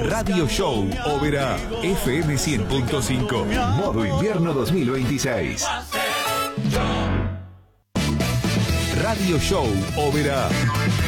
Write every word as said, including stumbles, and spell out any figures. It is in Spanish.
Radio Show Oberá, F M cien punto cinco. Modo invierno dos mil veintiséis. Radio Show Oberá.